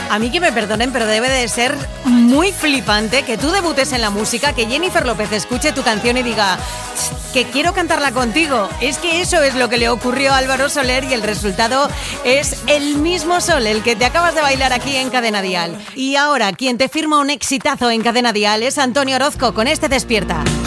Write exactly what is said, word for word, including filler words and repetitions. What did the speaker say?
A mí que me perdonen, pero debe de ser muy flipante que tú debutes en la música, que Jennifer López escuche tu canción y diga que quiero cantarla contigo. Es que eso es lo que le ocurrió a Álvaro Soler y el resultado es El mismo sol, el que te acabas de bailar aquí en Cadena Dial. Y ahora, quien te firma un exitazo en Cadena Dial es Antonio Orozco con este Despierta.